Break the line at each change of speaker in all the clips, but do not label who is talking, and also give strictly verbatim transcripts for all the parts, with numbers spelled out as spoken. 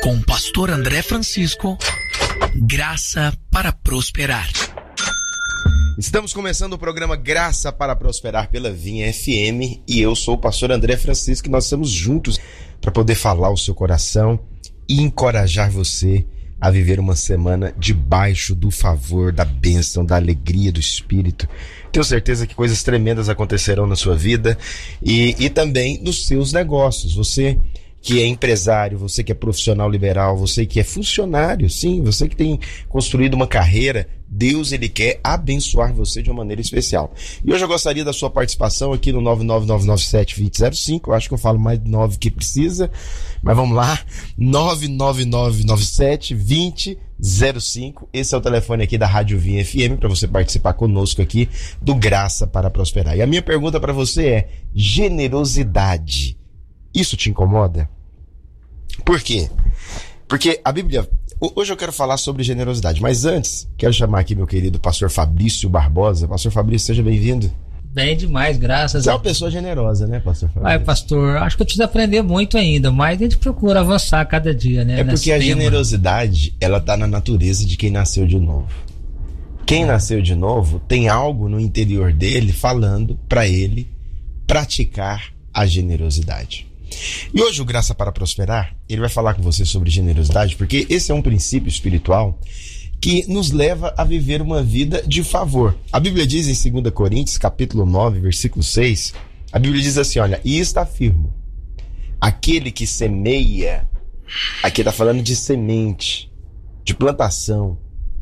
Com o pastor André Francisco, Graça para Prosperar.
Estamos começando o programa Graça para Prosperar pela Vinha F M e eu sou o pastor André Francisco e nós estamos juntos para poder falar o seu coração e encorajar você a viver uma semana debaixo do favor, da bênção, da alegria do Espírito. Tenho certeza que coisas tremendas acontecerão na sua vida e, e também nos seus negócios. Você que é empresário, você que é profissional liberal, você que é funcionário, sim, você que tem construído uma carreira, Deus, ele quer abençoar você de uma maneira especial. E hoje eu gostaria da sua participação aqui no nove nove nove nove sete dois zero zero cinco, eu acho que eu falo mais de nove que precisa, mas vamos lá, nove nove nove nove sete dois zero cinco, esse é o telefone aqui da Rádio Vinha F M para você participar conosco aqui do Graça para Prosperar. E a minha pergunta para você é: generosidade, isso te incomoda? Por quê? Porque a Bíblia... Hoje eu quero falar sobre generosidade, mas antes, quero chamar aqui meu querido pastor Fabrício Barbosa. Pastor Fabrício, seja bem-vindo.
Bem demais, graças
Você
a
é uma pessoa generosa, né, pastor Fabrício?
Ai, pastor, acho que eu preciso aprender muito ainda, mas a gente procura avançar cada dia, né?
É porque a
tema.
generosidade, ela tá na natureza de quem nasceu de novo. Quem nasceu de novo tem algo no interior dele falando para ele praticar a generosidade. E hoje o Graça para Prosperar, ele vai falar com você sobre generosidade, porque esse é um princípio espiritual que nos leva a viver uma vida de favor. A Bíblia diz em segunda Coríntios, capítulo nove, versículo seis, a Bíblia diz assim, olha, e está afirmo, aquele que semeia, aqui está falando de semente, de plantação,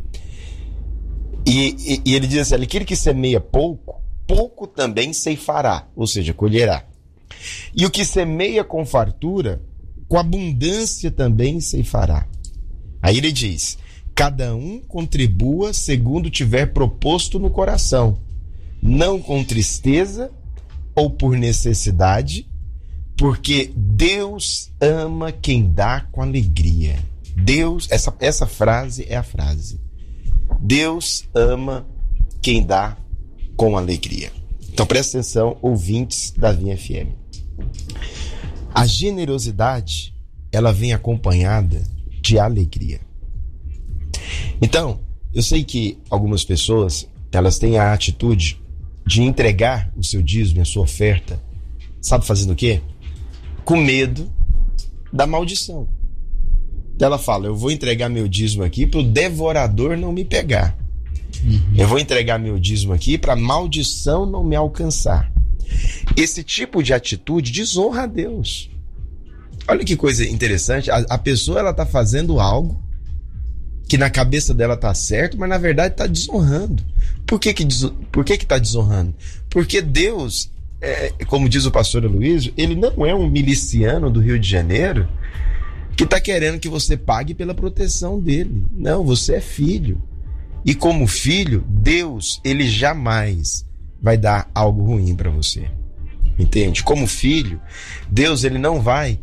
e, e, e ele diz assim, aquele que semeia pouco, pouco também ceifará, ou seja, colherá. E o que semeia com fartura, com abundância também ceifará. Aí ele diz, cada um contribua segundo tiver proposto no coração, não com tristeza ou por necessidade, porque Deus ama quem dá com alegria. Deus, essa, essa frase é a frase. Deus ama quem dá com alegria. Então presta atenção, ouvintes da Vinha F M. A generosidade, ela vem acompanhada de alegria. Então, eu sei que algumas pessoas, elas têm a atitude de entregar o seu dízimo e a sua oferta, sabe fazendo o quê? Com medo da maldição. Ela fala, eu vou entregar meu dízimo aqui para o devorador não me pegar. Uhum. Eu vou entregar meu dízimo aqui para a maldição não me alcançar. Esse tipo de atitude desonra a Deus. Olha que coisa interessante, a, a pessoa ela está fazendo algo que na cabeça dela está certo, mas na verdade está desonrando. Por que que, por que que está desonrando? Porque Deus, é, como diz o pastor Aloysio, ele não é um miliciano do Rio de Janeiro que está querendo que você pague pela proteção dele. Não, você é filho. E como filho, Deus, ele jamais vai dar algo ruim para você. Entende? Como filho, Deus, ele não vai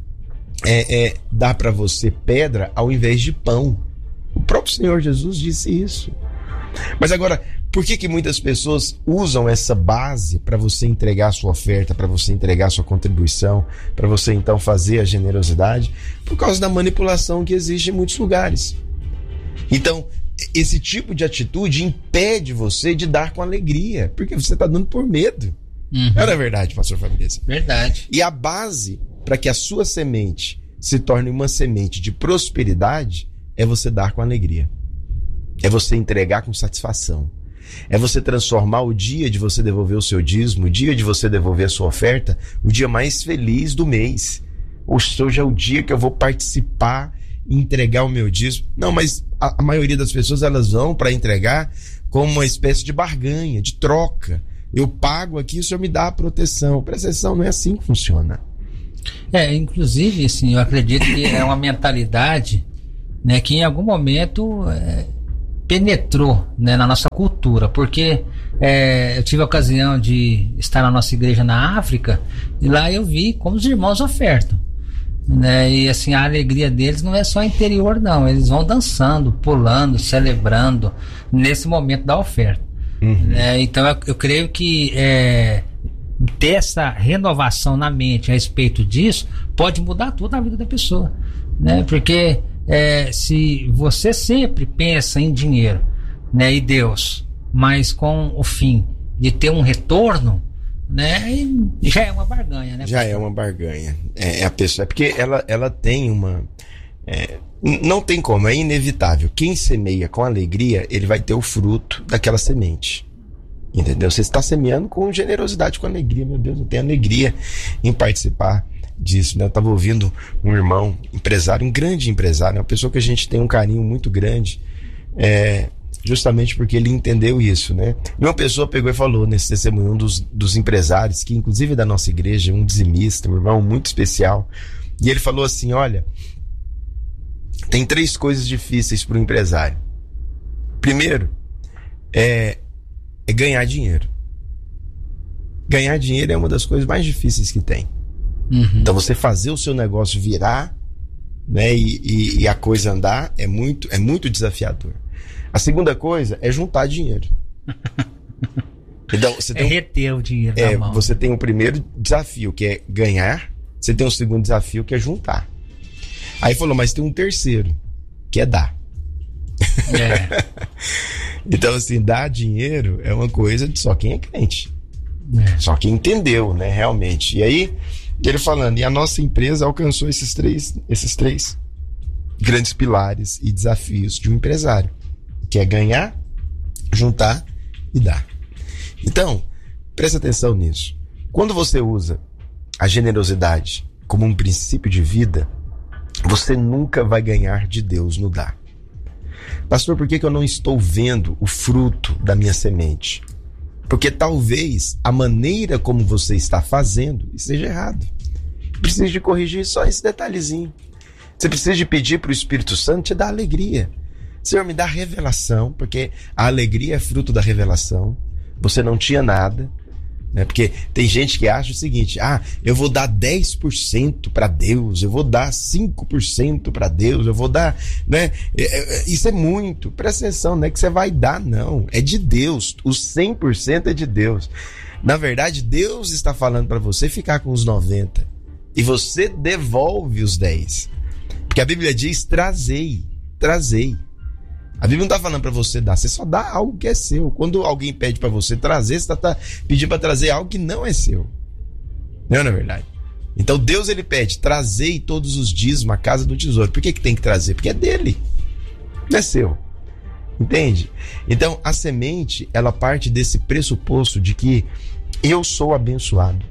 é, é, dar para você pedra ao invés de pão. O próprio Senhor Jesus disse isso. Mas agora, por que que muitas pessoas usam essa base para você entregar a sua oferta, para você entregar a sua contribuição, para você então fazer a generosidade? Por causa da manipulação que existe em muitos lugares. Então, esse tipo de atitude impede você de dar com alegria, porque você está dando por medo. Uhum. Não é verdade, pastor Fabrício?
Verdade.
E a base para que a sua semente se torne uma semente de prosperidade é você dar com alegria. É você entregar com satisfação. É você transformar o dia de você devolver o seu dízimo, o dia de você devolver a sua oferta, o dia mais feliz do mês. Hoje é o dia que eu vou participar e entregar o meu dízimo. Não, mas a, a maioria das pessoas, elas vão para entregar como uma espécie de barganha, de troca. Eu pago aqui, o senhor me dá a proteção. Presta atenção, não é assim que funciona.
É, inclusive, assim, eu acredito que é uma mentalidade, né, que em algum momento é, penetrou, né, na nossa cultura, porque é, eu tive a ocasião de estar na nossa igreja na África e lá eu vi como os irmãos ofertam, né, e assim, a alegria deles não é só interior não, eles vão dançando, pulando, celebrando nesse momento da oferta. Uhum. né, então eu, eu creio que é, ter essa renovação na mente a respeito disso, pode mudar tudo na vida da pessoa, né? Porque é, se você sempre pensa em dinheiro, né, e Deus, mas com o fim de ter um retorno, né, já é uma barganha, né?
Já é uma barganha. É, é a pessoa, é porque ela, ela tem uma... É, não tem como, é inevitável. Quem semeia com alegria, ele vai ter o fruto daquela semente. Entendeu? Você está semeando com generosidade, com alegria. Meu Deus, eu tenho alegria em participar disso, né? Eu estava ouvindo um irmão empresário, um grande empresário, uma pessoa que a gente tem um carinho muito grande, é, justamente porque ele entendeu isso, né? E uma pessoa pegou e falou nesse testemunho, um dos, dos empresários, que inclusive é da nossa igreja, um dizimista, um irmão muito especial, e ele falou assim: olha, tem três coisas difíceis para o empresário. Primeiro, é, é ganhar dinheiro. Ganhar dinheiro é uma das coisas mais difíceis que tem. Uhum. Então você fazer o seu negócio virar, né, e, e, e a coisa andar é muito, é muito desafiador. A segunda coisa é juntar dinheiro. Então, você tem
é reter o dinheiro
é,
na mão.
Você tem o primeiro desafio, que é ganhar. Você tem o segundo desafio, que é juntar. Aí falou, mas tem um terceiro, que é dar. É. Então, assim, dar dinheiro é uma coisa de só quem é crente. É. Só quem entendeu, né, realmente. E aí, ele falando, e a nossa empresa alcançou esses três, esses três grandes pilares e desafios de um empresário, que é ganhar, juntar e dar. Então, presta atenção nisso. Quando você usa a generosidade como um princípio de vida, você nunca vai ganhar de Deus no dar. Pastor, por que que eu não estou vendo o fruto da minha semente? Porque talvez a maneira como você está fazendo esteja errado. Precisa de corrigir só esse detalhezinho. Você precisa de pedir para o Espírito Santo te dar alegria. Senhor, me dá revelação, porque a alegria é fruto da revelação. Você não tinha nada, né? Porque tem gente que acha o seguinte: ah, eu vou dar dez por cento para Deus, eu vou dar cinco por cento para Deus, eu vou dar, né? Isso é muito. Presta atenção, não é que você vai dar, não. É de Deus. O cem por cento é de Deus. Na verdade, Deus está falando para você ficar com os noventa e você devolve os dez. Porque a Bíblia diz: trazei, trazei. A Bíblia não está falando para você dar, você só dá algo que é seu. Quando alguém pede para você trazer, você está tá pedindo para trazer algo que não é seu. Não, não é verdade? Então Deus, ele pede: trazei todos os dízimos à casa do tesouro. Por que que tem que trazer? Porque é dele, não é seu. Entende? Então a semente, ela parte desse pressuposto de que eu sou abençoado,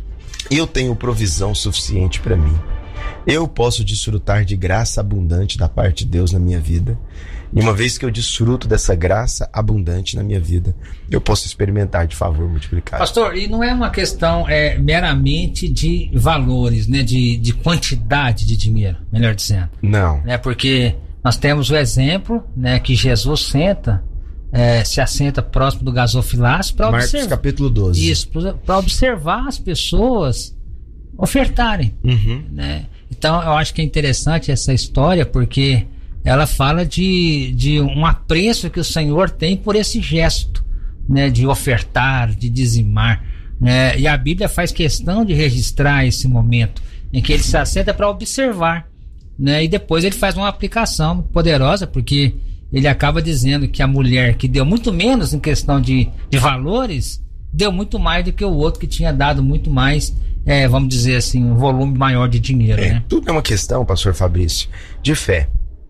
eu tenho provisão suficiente para mim, eu posso desfrutar de graça abundante da parte de Deus na minha vida. E uma vez que eu desfruto dessa graça abundante na minha vida, eu posso experimentar de favor multiplicado.
Pastor, e não é uma questão é, meramente de valores, né, de, de quantidade de dinheiro, melhor dizendo.
Não.
É porque nós temos o exemplo, né, que Jesus senta, é, se assenta próximo do gasofilácio para observar.
Marcos capítulo doze.
Isso, para observar as pessoas ofertarem.
Uhum.
Né? Então eu acho que é interessante essa história, porque ela fala de, de um apreço que o Senhor tem por esse gesto, né, de ofertar, de dizimar, né? E a Bíblia faz questão de registrar esse momento em que ele se assenta para observar, né? E depois ele faz uma aplicação poderosa, porque ele acaba dizendo que a mulher que deu muito menos em questão de, de valores, deu muito mais do que o outro que tinha dado muito mais, é, vamos dizer assim, um volume maior de dinheiro.
É,
né?
Tudo é uma questão, pastor Fabrício, de fé.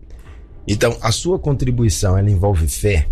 Então, a sua contribuição, ela envolve fé?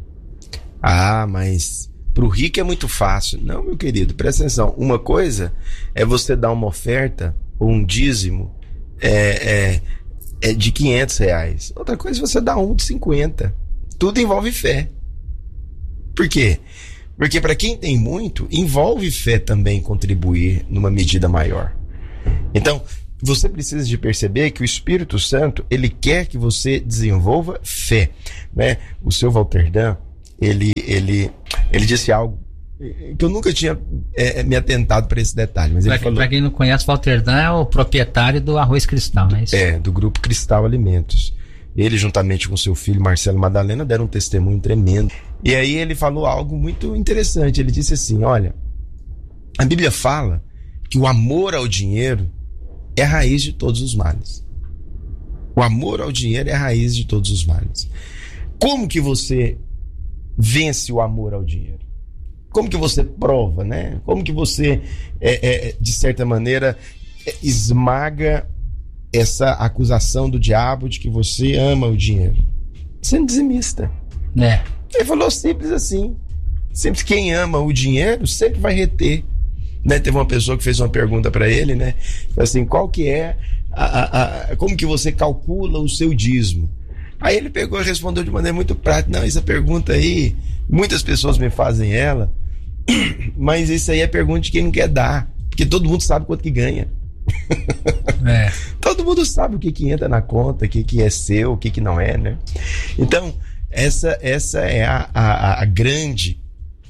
Ah, mas pro rico é muito fácil. Não, meu querido, presta atenção. Uma coisa é você dar uma oferta ou um dízimo é, é, é de quinhentos reais. Outra coisa é você dar um de cinquenta. Tudo envolve fé. Por quê? Porque para quem tem muito, envolve fé também contribuir numa medida maior. Então, você precisa de perceber que o Espírito Santo, ele quer que você desenvolva fé, né? O seu Walterdam, ele, ele, ele disse algo que eu nunca tinha é, me atentado para esse detalhe. Mas ele
pra,
falou...
Para quem não conhece, Walterdam é o proprietário do Arroz Cristal, não é isso?
É, do grupo Cristal Alimentos. Ele, juntamente com seu filho Marcelo Madalena, deram um testemunho tremendo. E aí ele falou algo muito interessante. Ele disse assim: olha, A Bíblia fala que o amor ao dinheiro é a raiz de todos os males. O amor ao dinheiro é a raiz de todos os males. Como que você vence o amor ao dinheiro? Como que você prova, né? Como que você, é, é, de certa maneira, é, esmaga essa acusação do diabo de que você ama o dinheiro? Sendo dizimista.
É.
Ele falou simples assim. Sempre quem ama o dinheiro sempre vai reter. Né? Teve uma pessoa que fez uma pergunta para ele, né? Assim, qual que é a, a, a, como que você calcula o seu dízimo? Aí ele pegou e respondeu de maneira muito prática. Não, essa pergunta aí, muitas pessoas me fazem ela, mas isso aí é pergunta de quem não quer dar, porque todo mundo sabe quanto que ganha. É. Todo mundo sabe o que que entra na conta, o que que é seu, o que que não é, né? Então, essa, essa é a, a, a grande,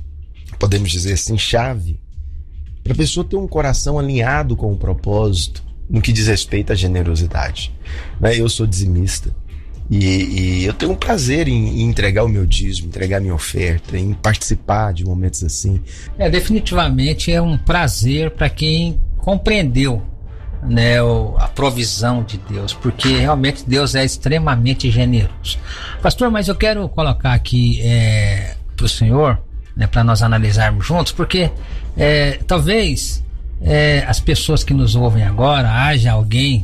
podemos dizer assim, chave para a pessoa ter um coração alinhado com o propósito no que diz respeito à generosidade. Né? Eu sou dizimista e, e eu tenho um prazer em, em entregar o meu dízimo, entregar a minha oferta, em participar de momentos assim.
É, definitivamente é um prazer para quem compreendeu, né, a provisão de Deus, porque realmente Deus é extremamente generoso. Pastor, mas eu quero colocar aqui é, para o senhor, né, para nós analisarmos juntos, porque é, talvez é, as pessoas que nos ouvem agora, haja alguém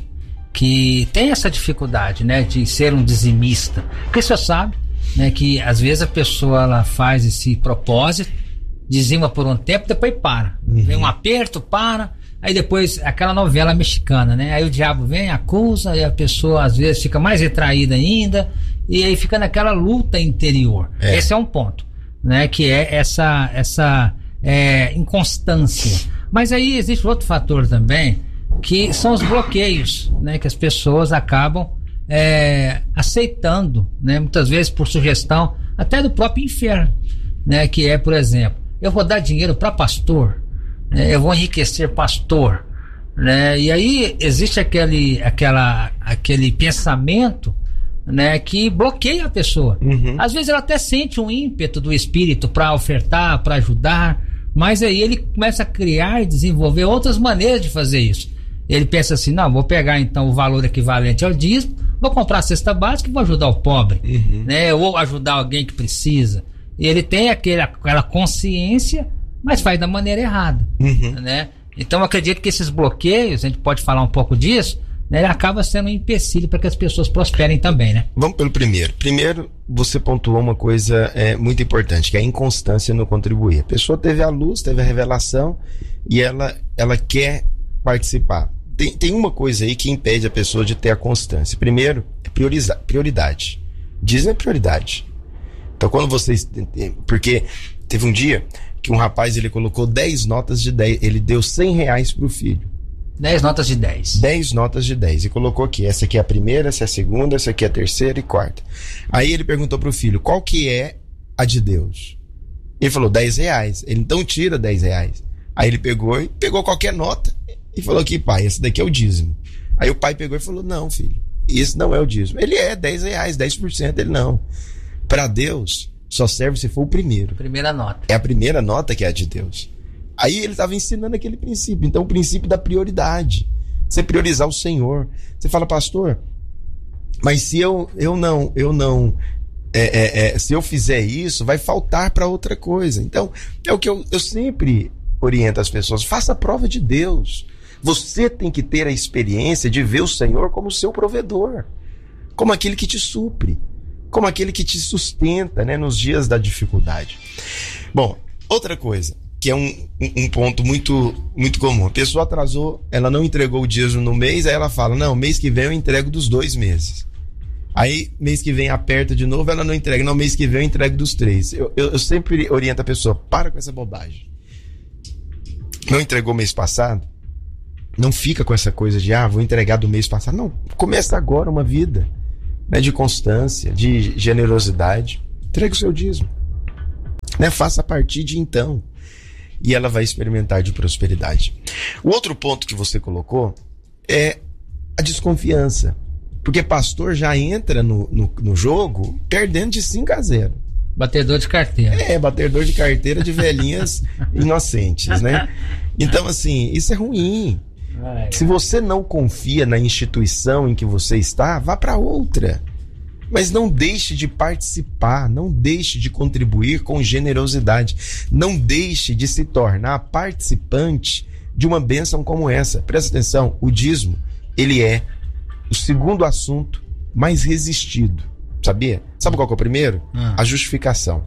que tem essa dificuldade, né, de ser um dizimista, porque você sabe, né, que às vezes a pessoa ela faz esse propósito, dizima por um tempo, depois para, uhum. Vem um aperto, para. Aí depois, aquela novela mexicana, né? Aí o diabo vem, acusa, e a pessoa às vezes fica mais retraída ainda, e aí fica naquela luta interior. É. Esse é um ponto, né? Que é essa, essa é, inconstância. Mas aí existe outro fator também, que são os bloqueios, né? Que as pessoas acabam é, aceitando, né? Muitas vezes por sugestão, até do próprio inferno, né? Que é, por exemplo, eu vou dar dinheiro para pastor, eu vou enriquecer pastor, né? E aí existe aquele, aquela, aquele pensamento, né, que bloqueia a pessoa. Uhum. Às vezes ela até sente um ímpeto do espírito para ofertar, para ajudar, mas aí ele começa a criar e desenvolver outras maneiras de fazer isso. Ele pensa assim, não, vou pegar então o valor equivalente ao dízimo, vou comprar a cesta básica e vou ajudar o pobre, uhum. né? Eu vou ajudar alguém que precisa. E ele tem aquele, aquela consciência, mas faz da maneira errada, uhum. né? Então eu acredito que esses bloqueios, a gente pode falar um pouco disso, né, ele acaba sendo um empecilho para que as pessoas prosperem também, né?
Vamos pelo primeiro. Primeiro, você pontuou uma coisa é, muito importante, que é a inconstância no contribuir. A pessoa teve a luz, teve a revelação e ela, ela quer participar. Tem, tem uma coisa aí que impede a pessoa de ter a constância. Primeiro, é priorizar, prioridade. Dízimo é prioridade. Então quando vocês... Porque teve um dia que um rapaz, ele colocou dez notas de dez, ele deu cem reais pro filho.
dez notas de dez.
dez notas de dez. E colocou aqui, essa aqui é a primeira, essa é a segunda, essa aqui é a terceira e quarta. Aí ele perguntou pro filho, qual que é a de Deus? Ele falou, dez reais. Ele então tira dez reais. Aí ele pegou e pegou qualquer nota e falou aqui, pai, esse daqui é o dízimo. Aí o pai pegou e falou, não, filho, esse não é o dízimo. Ele é dez reais, dez por cento, ele não. Para Deus, só serve se for o primeiro.
Primeira nota.
É a primeira nota que é a de Deus. Aí ele estava ensinando aquele princípio. Então o princípio da prioridade. Você priorizar o Senhor. Você fala, pastor, mas se eu, eu não, eu não é, é, é, se eu fizer isso, vai faltar para outra coisa. Então é o que eu, eu sempre oriento as pessoas. Faça a prova de Deus. Você tem que ter a experiência de ver o Senhor como seu provedor, como aquele que te supre, como aquele que te sustenta, né, nos dias da dificuldade. Bom, outra coisa, que é um, um ponto muito, muito comum. A pessoa atrasou, ela não entregou o dízimo no mês, aí ela fala, não, mês que vem eu entrego dos dois meses. Aí, mês que vem aperta de novo, ela não entrega. Não, mês que vem eu entrego dos três. Eu, eu, eu sempre oriento a pessoa, para com essa bobagem. Não entregou mês passado? Não fica com essa coisa de, ah, vou entregar do mês passado. Não, começa agora uma vida, né, de constância, de generosidade. Entrega o seu dízimo, né? Faça a partir de então, e ela vai experimentar de prosperidade. O outro ponto que você colocou é a desconfiança, porque pastor já entra no, no, no jogo perdendo de cinco a zero.
Batedor de carteira.
É, batedor de carteira de velhinhas inocentes, né? Então, assim, isso é ruim.
Ai,
Se você não confia na instituição em que você está, vá para outra. Mas não deixe de participar, não deixe de contribuir com generosidade, não deixe de se tornar participante de uma bênção como essa. Presta atenção, o dízimo, ele é o segundo assunto mais resistido, sabia? Sabe qual que é o primeiro?
Ah.
A justificação.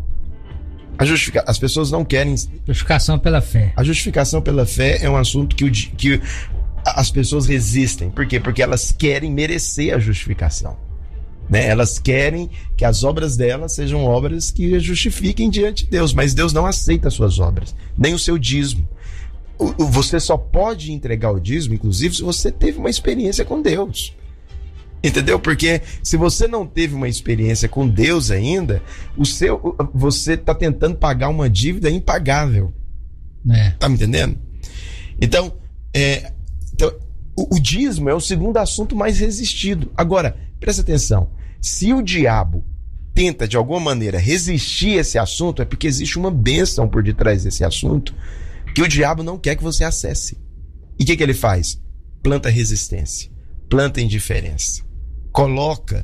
A justifica... As pessoas não querem...
Justificação pela fé.
A justificação pela fé é um assunto que, o... que as pessoas resistem. Por quê? Porque elas querem merecer a justificação. Né? Elas querem que as obras delas sejam obras que a justifiquem diante de Deus, mas Deus não aceita as suas obras, nem o seu dízimo. O, o, você só pode entregar o dízimo, inclusive, se você teve uma experiência com Deus. Entendeu? Porque se você não teve uma experiência com Deus ainda, o seu, você está tentando pagar uma dívida impagável.
É.
Tá me entendendo? Então, é, então o, o dízimo é o segundo assunto mais resistido. Agora, presta atenção. Se o diabo tenta, de alguma maneira, resistir a esse assunto, é porque existe uma bênção por detrás desse assunto que o diabo não quer que você acesse. E o que, que ele faz? Planta resistência, planta indiferença, coloca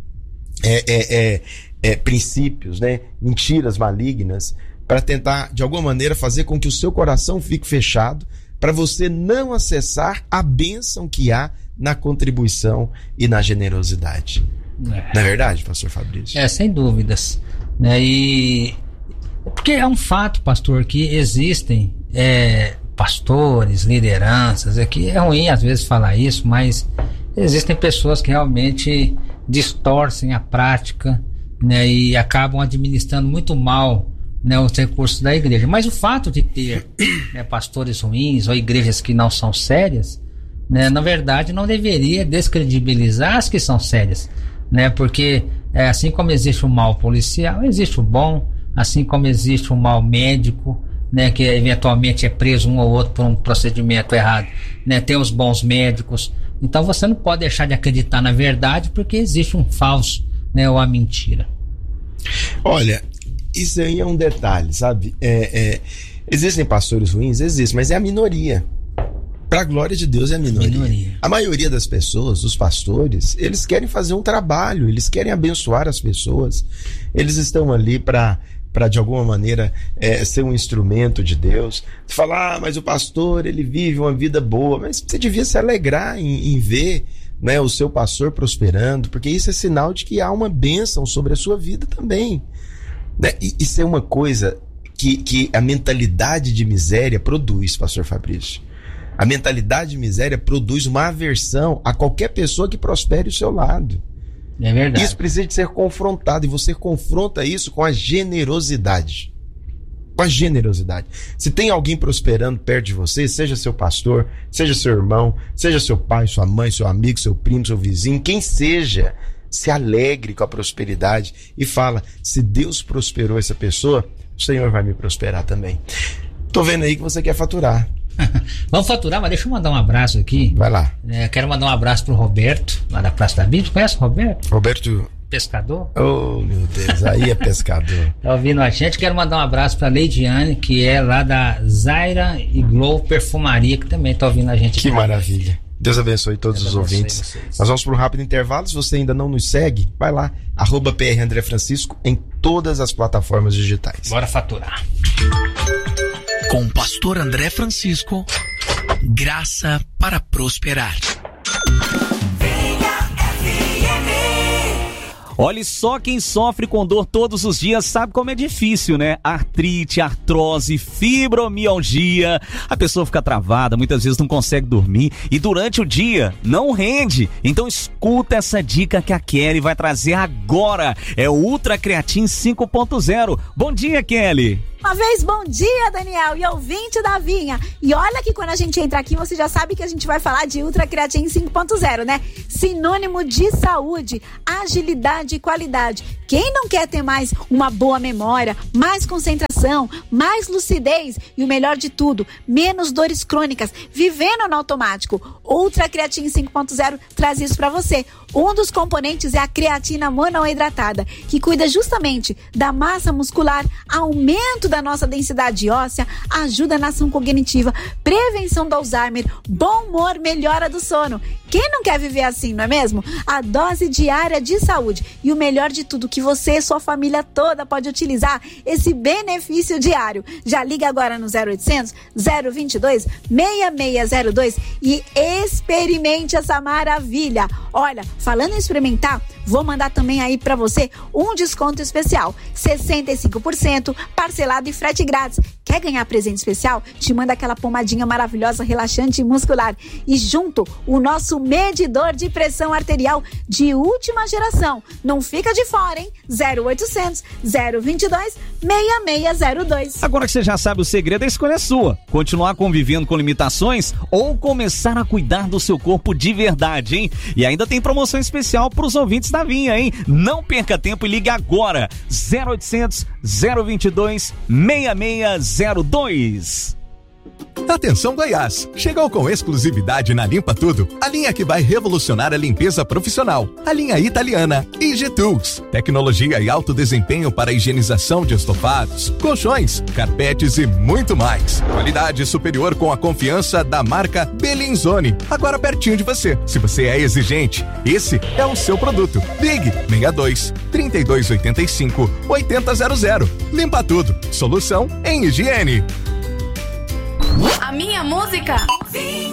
é, é, é, é, princípios, né, mentiras malignas, para tentar, de alguma maneira, fazer com que o seu coração fique fechado, para você não acessar a bênção que há na contribuição e na generosidade. É. Não é verdade, pastor Fabrício?
É, sem dúvidas. Né? E porque é um fato, pastor, que existem é, pastores, lideranças, é que é ruim às vezes falar isso, mas existem pessoas que realmente distorcem a prática, né, e acabam administrando muito mal, né, os recursos da igreja. Mas o fato de ter, né, pastores ruins ou igrejas que não são sérias, né, na verdade não deveria descredibilizar as que são sérias, né, porque é, assim como existe o mal policial, existe o bom, assim como existe o mal médico, né, que eventualmente é preso um ou outro por um procedimento errado, né, tem os bons médicos. Então você não pode deixar de acreditar na verdade porque existe um falso, né, ou a mentira.
Olha, isso aí é um detalhe, sabe? É, é, existem pastores ruins? Existem, mas é a minoria. Para a glória de Deus é a minoria. minoria. A maioria das pessoas, os pastores, eles querem fazer um trabalho, eles querem abençoar as pessoas. Eles estão ali para, para de alguma maneira, é, ser um instrumento de Deus. Você fala, ah, mas o pastor, ele vive uma vida boa. Mas você devia se alegrar em, em ver, né, o seu pastor prosperando, porque isso é sinal de que há uma bênção sobre a sua vida também. Né? E isso é uma coisa que, que a mentalidade de miséria produz, pastor Fabrício. A mentalidade de miséria produz uma aversão a qualquer pessoa que prospere ao seu lado.
É verdade.
Isso precisa de ser confrontado, e você confronta isso com a generosidade. Com a generosidade. Se tem alguém prosperando perto de você, seja seu pastor, seja seu irmão, seja seu pai, sua mãe, seu amigo, seu primo, seu vizinho, quem seja, se alegre com a prosperidade e fala, se Deus prosperou essa pessoa, o Senhor vai me prosperar também. Tô vendo aí que você quer faturar.
Vamos faturar, mas deixa eu mandar um abraço aqui.
Vai lá.
É, quero mandar um abraço pro Roberto, lá da Praça da Bíblia. Conhece o Roberto?
Roberto...
Pescador?
Oh, meu Deus, aí é pescador.
Tá ouvindo a gente? Quero mandar um abraço pra Leidiane, que é lá da Zaira e Glow Perfumaria, que também tá ouvindo a gente.
Que maravilha. Deus abençoe todos Deus os abençoe ouvintes. Vocês. Nós vamos para um rápido intervalo. Se você ainda não nos segue, vai lá, arroba P R André Francisco em todas as plataformas digitais.
Bora faturar.
Com o pastor André Francisco, graça para prosperar.
Olha, só quem sofre com dor todos os dias sabe como é difícil, né? Artrite, artrose, fibromialgia. A pessoa fica travada, muitas vezes não consegue dormir e durante o dia não rende. Então escuta essa dica que a Kelly vai trazer agora. É o Ultra Creatin cinco ponto zero. Bom dia, Kelly.
Uma vez, bom dia, Daniel, e ouvinte da Vinha. E olha que quando a gente entra aqui, você já sabe que a gente vai falar de Ultra Creatin cinco ponto zero, né? Sinônimo de saúde, agilidade e qualidade. Quem não quer ter mais uma boa memória, mais concentração concentração, mais lucidez e o melhor de tudo, menos dores crônicas, vivendo no automático. Ultra Creatine cinco ponto zero traz isso para você. Um dos componentes é a creatina monoidratada, que cuida justamente da massa muscular, aumento da nossa densidade óssea, ajuda na ação cognitiva, prevenção do Alzheimer, bom humor, melhora do sono. Quem não quer viver assim, não é mesmo? A dose diária de saúde e o melhor de tudo, que você e sua família toda pode utilizar esse benefício diário. Já liga agora no zero oitocentos, zero vinte e dois, seis seis zero dois e experimente essa maravilha. Olha, falando em experimentar, vou mandar também aí pra você um desconto especial, sessenta e cinco por cento, parcelado e frete grátis. Quer ganhar presente especial? Te manda aquela pomadinha maravilhosa, relaxante e muscular. E junto, o nosso medidor de pressão arterial de última geração. Não fica de fora, hein? zero oitocentos, zero vinte e dois, seis seis zero dois.
Agora que você já sabe o segredo, a escolha é sua. Continuar convivendo com limitações ou começar a cuidar do seu corpo de verdade, hein? E ainda tem promoção especial para os ouvintes da Vinha, hein? Não perca tempo e ligue agora. zero oitocentos, zero vinte e dois, seis seis zero dois.
Atenção Goiás, chegou com exclusividade na Limpa Tudo, a linha que vai revolucionar a limpeza profissional, a linha italiana I G Tools, tecnologia e alto desempenho para higienização de estofados, colchões, carpetes e muito mais. Qualidade superior com a confiança da marca Bellinzone, agora pertinho de você. Se você é exigente, esse é o seu produto. Ligue seis dois, trinta e dois oitenta e cinco, oitenta zero zero. Limpa Tudo, solução em higiene.
A minha música.